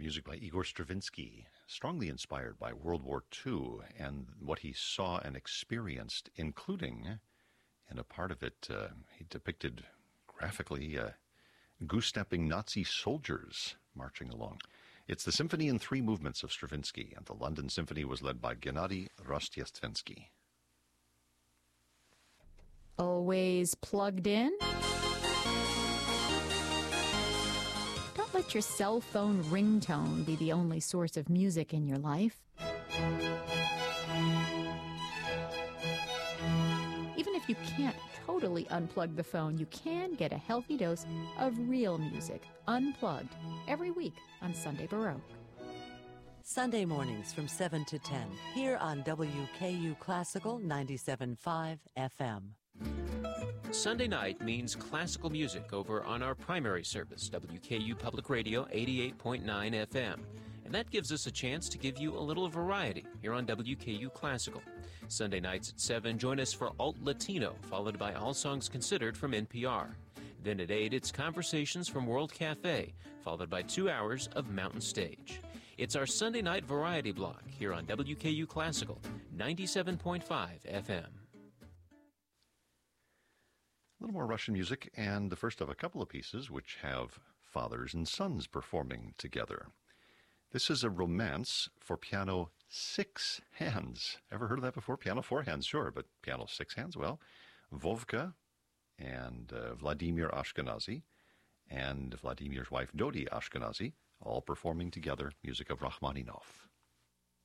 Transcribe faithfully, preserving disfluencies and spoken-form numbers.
music by Igor Stravinsky, strongly inspired by World War Two and what he saw and experienced, including, in a part of it, uh, he depicted graphically uh, goose-stepping Nazi soldiers marching along. It's the symphony in three movements of Stravinsky, and the London Symphony was led by Gennady Rostiestvensky. Always plugged in? Don't let your cell phone ringtone be the only source of music in your life. Even if you can't totally unplug the phone, you can get a healthy dose of real music, unplugged, every week on Sunday Baroque. Sunday mornings from seven to ten, here on W K U Classical ninety-seven point five F M. Sunday night means classical music over on our primary service, W K U Public Radio eighty-eight point nine F M. And that gives us a chance to give you a little variety here on W K U Classical. Sunday nights at seven, join us for Alt Latino, followed by All Songs Considered from N P R. Then at eight, it's Conversations from World Cafe, followed by two hours of Mountain Stage. It's our Sunday night variety block here on W K U Classical ninety-seven point five F M. A little more Russian music, and the first of a couple of pieces which have fathers and sons performing together. This is a romance for piano six hands. Ever heard of that before? Piano four hands, sure, but piano six hands, well. Vovka and uh, Vladimir Ashkenazy and Vladimir's wife Dodi Ashkenazy all performing together music of Rachmaninoff.